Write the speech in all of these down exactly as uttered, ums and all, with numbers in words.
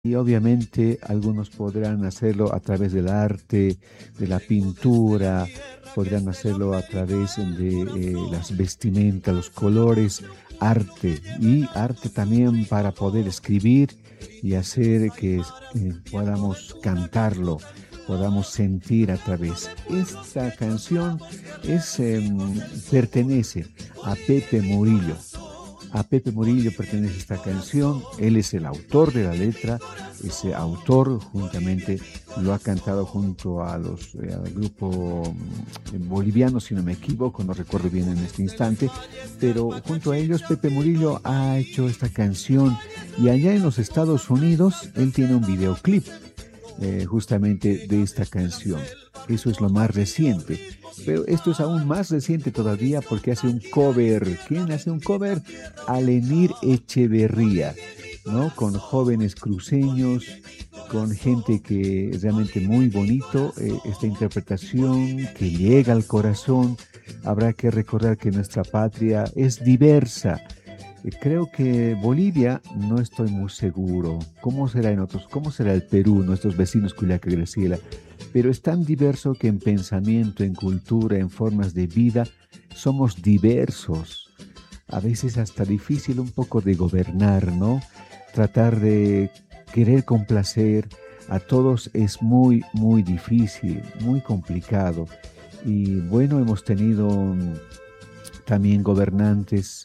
Y obviamente algunos podrán hacerlo a través del arte, de la pintura, podrán hacerlo a través de eh, las vestimentas, los colores, arte y arte también para poder escribir y hacer que eh, podamos cantarlo, podamos sentir a través. Esta canción es, em, pertenece a Pepe Murillo. A Pepe Murillo pertenece esta canción, él es el autor de la letra, ese autor juntamente lo ha cantado junto a los, eh, al grupo mm, boliviano, si no me equivoco, no recuerdo bien en este instante, pero junto a ellos Pepe Murillo ha hecho esta canción y allá en los Estados Unidos él tiene un videoclip eh, justamente de esta canción. Eso es lo más reciente. Pero esto es aún más reciente todavía porque hace un cover. ¿Quién hace un cover? Alenir Echeverría, ¿no? Con jóvenes cruceños, con gente que es realmente muy bonito, eh, esta interpretación que llega al corazón. Habrá que recordar que nuestra patria es diversa. Eh, Creo que Bolivia, no estoy muy seguro. ¿Cómo será en otros? ¿Cómo será el Perú, nuestros vecinos Cuyaca y Graciela? Pero es tan diverso que en pensamiento, en cultura, en formas de vida, somos diversos. A veces hasta difícil un poco de gobernar, ¿no? Tratar de querer complacer a todos es muy, muy difícil, muy complicado. Y bueno, hemos tenido mm, también gobernantes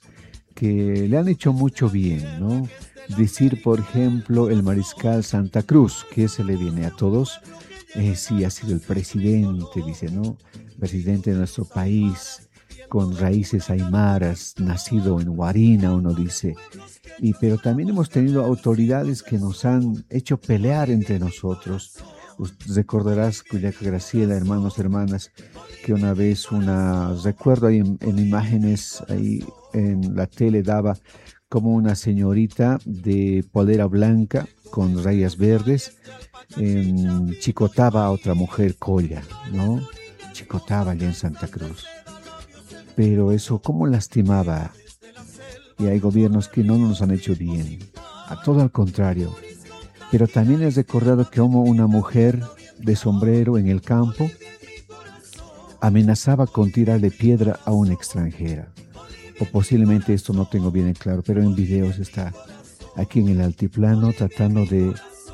que le han hecho mucho bien, ¿no? Decir, por ejemplo, el mariscal Santa Cruz, que se le viene a todos, eh, sí, ha sido el presidente, dice, ¿no? Presidente de nuestro país, con raíces aymaras, nacido en Huarina, uno dice. Y, pero también hemos tenido autoridades que nos han hecho pelear entre nosotros. Us- Recordarás, Cuyaca Graciela, hermanos, hermanas, que una vez una, recuerdo ahí en, en imágenes, ahí en la tele daba como una señorita de polera blanca con rayas verdes em, chicotaba a otra mujer colla, ¿no? Chicotaba allá en Santa Cruz. Pero eso, ¿cómo lastimaba? Y hay gobiernos que no nos han hecho bien. A todo al contrario. Pero también es recordado que como una mujer de sombrero en el campo amenazaba con tirarle piedra a una extranjera. O posiblemente esto no tengo bien en claro, pero en videos está aquí en el altiplano tratando de,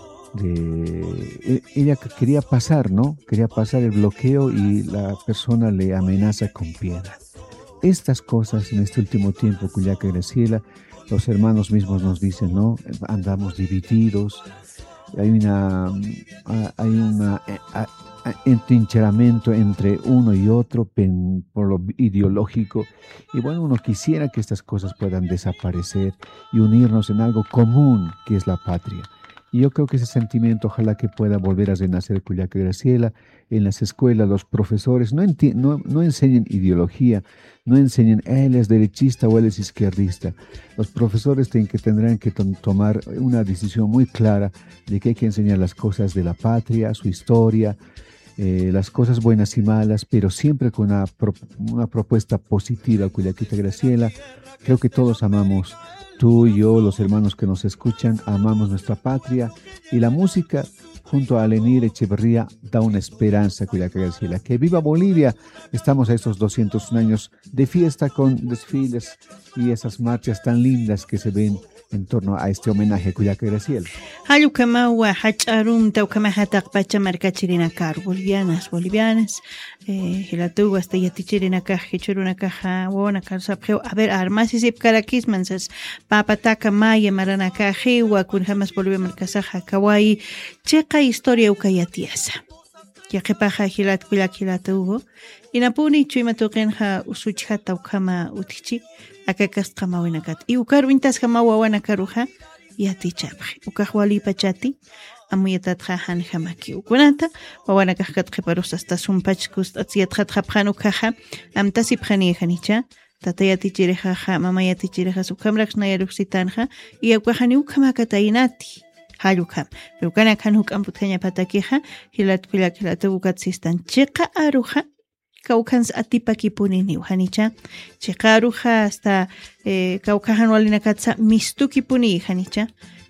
de- e- ella que quería pasar, ¿no? Quería pasar el bloqueo y la persona le amenaza con piedra. Estas cosas en este último tiempo, Cuyaca y Graciela, los hermanos mismos nos dicen, ¿no? Andamos divididos, hay una, mm, a- hay una eh, a- a- entrincheramiento entre uno y otro pen- por lo ideológico. Y bueno, uno quisiera que estas cosas puedan desaparecer y unirnos en algo común que es la patria. Y yo creo que ese sentimiento ojalá que pueda volver a renacer Cuyaca Graciela en las escuelas, los profesores no, enti- no, no enseñen ideología, no enseñen él es derechista o él es izquierdista. Los profesores tienen que, tendrán que tom- tomar una decisión muy clara de que hay que enseñar las cosas de la patria, su historia, eh, las cosas buenas y malas, pero siempre con una, pro- una propuesta positiva, Cuyaquita Graciela. Creo que todos amamos, tú y yo, los hermanos que nos escuchan, amamos nuestra patria y la música junto a Alenir Echeverría da una esperanza, Cuyaca Graciela. Que viva Bolivia. Estamos a estos doscientos años de fiesta con desfiles y esas marchas tan lindas que se ven en torno a este homenaje a Cuyaca Graciela. Halukama wa hacharum taukama hatak pacha marcachirina car bolivianas bolivianas eh hilatu hasta yatichirina caja hichuruna caja wona karsapjeo a ver armas y sip karakis mansas papataka maya marana caja wa kun jamas bolivia marcasaja kawaii checa historia ukayatiasa yaqipaqa hilat kullak hilatugo inapuni chuimatuqinqa usuchha tawkhama utichi akakasqa mawinakat y ukar wintas kama wawana karuja yatichapqi ukaq walipachati amuyatatqa hanhamaki ukunata wawana kaqkat qiparus hasta sumpachkus atsiatqat qapqanu kaja amtasipqani hanicha tatayatichireja mamayatichireja sukamraq nayaruksitanja y ukaqani ukamakatainati Hayukam. Rukana kan hukam putanya patakiha hilat pilak hilat bukat sistan chiqa aruja kaukans atipaki punini hanicha chiqa aruja hasta eh, kaukahan walina katsa mistuki puni hanicha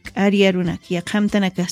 k'ariyarunaki qamtana